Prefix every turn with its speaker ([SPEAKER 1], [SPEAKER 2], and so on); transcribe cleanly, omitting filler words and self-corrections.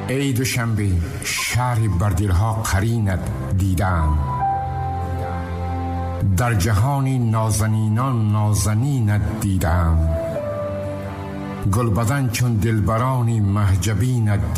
[SPEAKER 1] ای دوشنبه شهر بردیرها قرینت دیدم، در جهانی نازنینان نازنینت دیدم، گل بدن چون دلبرانی مهجبینت